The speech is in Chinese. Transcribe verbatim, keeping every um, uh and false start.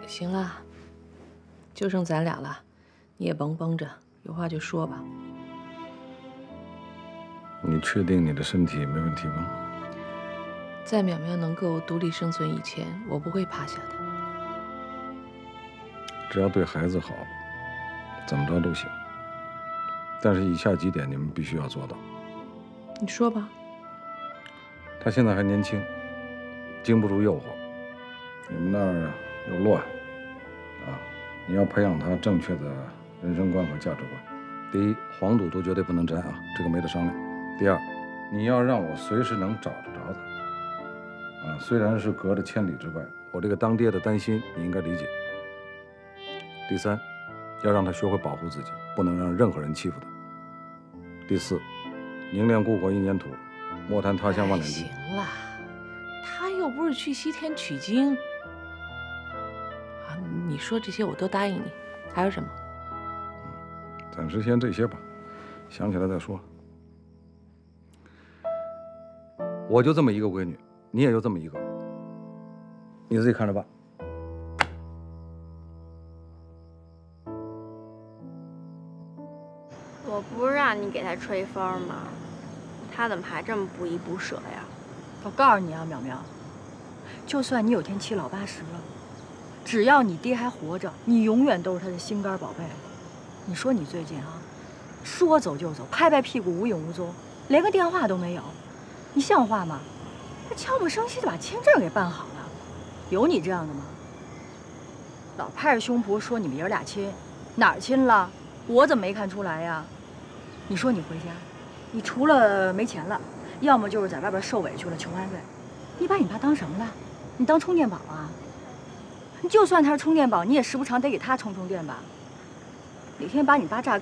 行了，就剩咱俩了，你也甭绷着，有话就说吧。 你确定你的身体没问题吗？ 在淼淼能够独立生存以前，我不会趴下的。 只要对孩子好，怎么着都行。但是以下几点你们必须要做到。 你说吧。 他现在还年轻，经不住诱惑。你们那儿又乱，啊，你要培养他正确的人生观和价值观。第一，黄赌毒绝对不能沾啊，这个没得商量。第二，你要让我随时能找得着他，啊，虽然是隔着千里之外，我这个当爹的担心你应该理解。第三，要让他学会保护自己，不能让任何人欺负他。第四，凝练故国一年土，莫谈他乡万两地。 行了，他又不是去西天取经。啊，你说这些我都答应你，还有什么？ 嗯，暂时先这些吧，想起来再说。我就这么一个闺女，你也就这么一个，你自己看着办。 我不是让你给他吹风吗？他怎么还这么不依不舍呀？ 我告诉你啊，淼淼，就算你有天七老八十了，只要你爹还活着，你永远都是他的心肝宝贝。你说你最近啊，说走就走，拍拍屁股无影无踪，连个电话都没有，你像话吗？他悄无声息的把签证给办好了，有你这样的吗？老拍着胸脯说你们爷俩亲，哪儿亲了？我怎么没看出来呀？你说你回家，你除了没钱了，要么就是在外边受委屈了求安慰。你把你爸当什么了？你当充电宝啊？就算他是充电宝，你也时不常得给他充充电吧？哪天把你爸榨